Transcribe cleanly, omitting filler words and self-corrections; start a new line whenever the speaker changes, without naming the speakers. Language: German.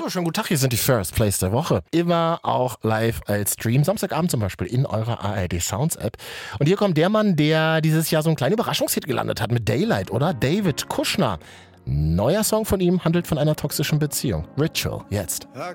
So, schönen guten Tag, hier sind die First Plays der Woche. Immer auch live als Stream, Samstagabend zum Beispiel in eurer ARD Sounds App. Und hier kommt der Mann, der dieses Jahr so einen kleinen Überraschungshit gelandet hat mit Daylight, oder? David Kushner. Neuer Song von ihm handelt von einer toxischen Beziehung. Ritual, jetzt.